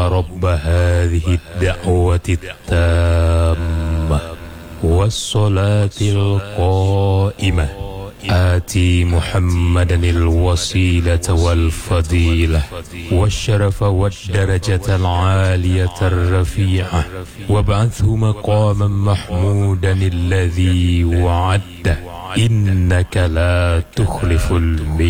رب هذه الدعوة التامة والصلاة القائمة آتي محمدا الوسيلة والفضيلة والشرف والدرجة العالية الرفيعة وابعثه مقاما محمودا الذي وعده إنك لا تخلف الميعاد.